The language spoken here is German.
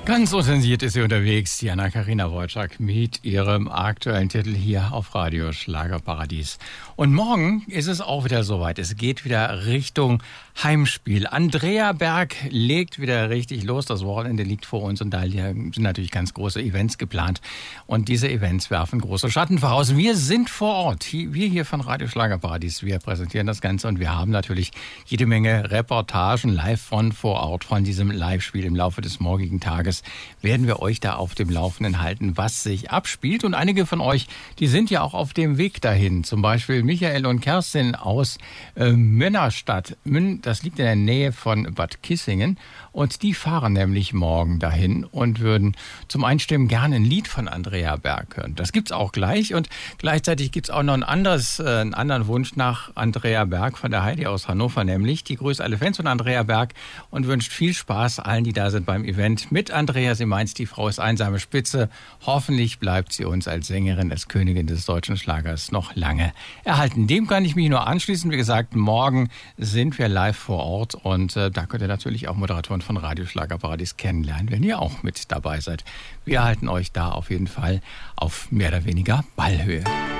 Ganz unzensiert ist sie unterwegs, die Anna-Karina Wojcik mit ihrem aktuellen Titel hier auf Radio Schlagerparadies. Und morgen ist es auch wieder soweit. Es geht wieder Richtung Heimspiel. Andrea Berg legt wieder richtig los. Das Wochenende liegt vor uns und da sind natürlich ganz große Events geplant. Und diese Events werfen große Schatten voraus. Wir sind vor Ort. Wir hier von Radio Schlagerparadies. Wir präsentieren das Ganze und wir haben natürlich jede Menge Reportagen live von vor Ort, von diesem Live-Spiel im Laufe des morgigen Tages. Werden wir euch da auf dem Laufenden halten, was sich abspielt. Und einige von euch, die sind ja auch auf dem Weg dahin. Zum Beispiel Michael und Kerstin aus Münnerstadt. Das liegt in der Nähe von Bad Kissingen. Und die fahren nämlich morgen dahin und würden zum Einstimmen gerne ein Lied von Andrea Berg hören. Das gibt's auch gleich. Und gleichzeitig gibt's auch noch einen anderen Wunsch nach Andrea Berg von der Heidi aus Hannover, nämlich die grüßt alle Fans von Andrea Berg und wünscht viel Spaß allen, die da sind beim Event mit Andrea. Sie meint, die Frau ist einsame Spitze. Hoffentlich bleibt sie uns als Sängerin, als Königin des deutschen Schlagers noch lange erhalten. Dem kann ich mich nur anschließen. Wie gesagt, morgen sind wir live vor Ort und da könnt ihr natürlich auch Moderatoren von Radio Schlagerparadies kennenlernen, wenn ihr auch mit dabei seid. Wir halten euch da auf jeden Fall auf mehr oder weniger Ballhöhe.